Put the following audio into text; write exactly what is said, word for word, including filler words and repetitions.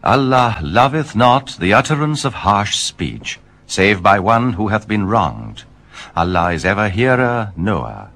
Allah loveth not the utterance of harsh speech, save by one who hath been wronged. Allah is ever hearer, knower.